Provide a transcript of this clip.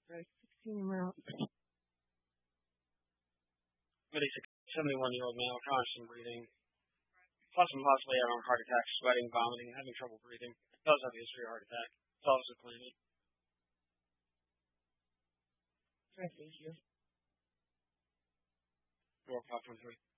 Right, 16 amount. But he's a 71-year-old male, constant breathing. Plus and possibly having a heart attack, sweating, vomiting, having trouble breathing. Does have a history of heart attack. It's also claiming. Right, thank you. Door 513.